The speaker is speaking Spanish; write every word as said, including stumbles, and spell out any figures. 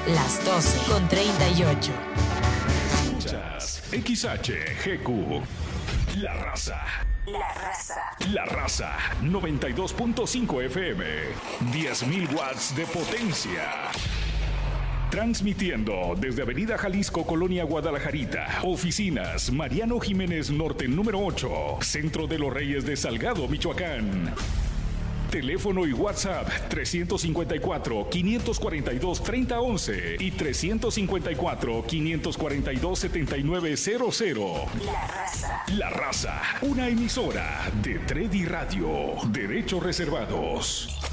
las doce con treinta y ocho. Escuchas X H G Q. La Raza. La Raza. La Raza. noventa y dos punto cinco F M. diez mil watts de potencia. Transmitiendo desde Avenida Jalisco, Colonia Guadalajarita. Oficinas Mariano Jiménez Norte número ocho. Centro de los Reyes de Salgado, Michoacán. Teléfono y WhatsApp tres cinco cuatro, cinco cuatro dos, tres cero once y tres cinco cuatro, cinco cuatro dos, siete nueve cero cero. La Raza. La Raza, una emisora de Tredi Radio. Derechos reservados.